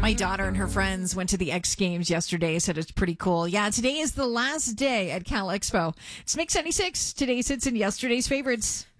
My daughter and her friends went to the X Games yesterday, said it's pretty cool. Yeah, today is the last day at Cal Expo. It's Mix 96, today's hits and yesterday's favorites.